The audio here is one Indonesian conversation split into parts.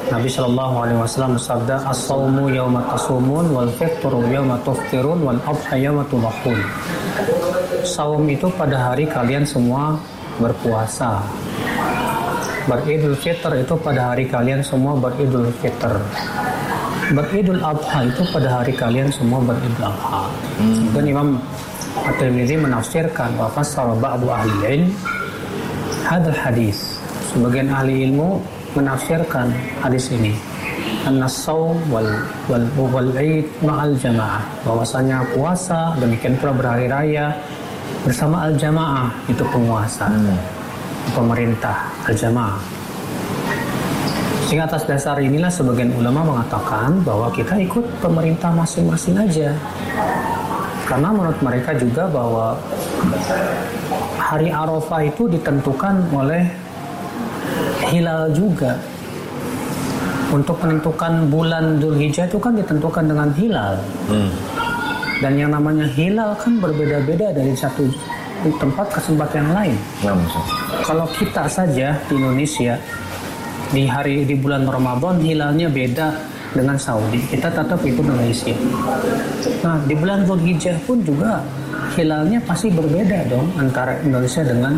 Nabi SAW bersabda, as-sawmu yawma tasumun wal fitru yawma tuftirun wal adha yawma tudhahun. Saum itu pada hari kalian semua berpuasa. Beridul fitr itu pada hari kalian semua beridul fitr. Beridul adha itu pada hari kalian semua beridul adha. Dan Imam At-Tirmidzi menafsirkan wa fassara ba'du ahli ilm hadal hadis. Sebagian ahli ilmu menafsirkan hadis ini an-nasaum wal id ma'al jamaah, bahwasanya puasa demikian pula berhari raya bersama al-jamaah, itu penguasa, pemerintah, al-jamaah. Sehingga atas dasar inilah sebagian ulama mengatakan bahwa kita ikut pemerintah masing-masing aja, karena menurut mereka juga bahwa hari Arafah itu ditentukan oleh hilal juga. Untuk menentukan bulan Dzulhijjah itu kan ditentukan dengan hilal. Dan yang namanya hilal kan berbeda-beda dari satu tempat ke tempat yang lain. Kalau kita saja di Indonesia di bulan Ramadan hilalnya beda dengan Saudi, kita tetap ikut Malaysia. Nah, di bulan Dzulhijjah pun juga hilalnya pasti berbeda dong antara Indonesia dengan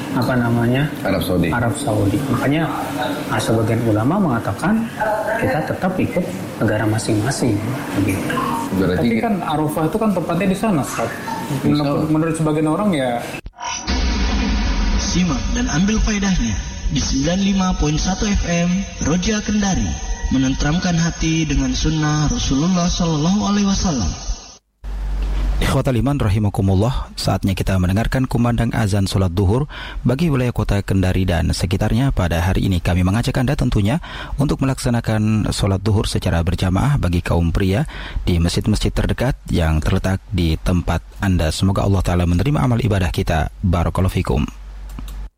Arab Saudi. Makanya sebagian ulama mengatakan kita tetap ikut negara masing-masing. Begitu. Tapi kan Arafah itu kan tempatnya di sana, Ustaz. Menurut sebagian orang ya. Simak dan ambil faedahnya di 95.1 FM Roja Kendari, menenteramkan hati dengan sunnah Rasulullah SAW. Ikhwatal iman rahimakumullah, saatnya kita mendengarkan kumandang azan sholat duhur bagi wilayah kota Kendari dan sekitarnya. Pada hari ini kami mengajak Anda tentunya untuk melaksanakan sholat duhur secara berjamaah bagi kaum pria di masjid-masjid terdekat yang terletak di tempat Anda. Semoga Allah Ta'ala menerima amal ibadah kita. Barakallahu fikum.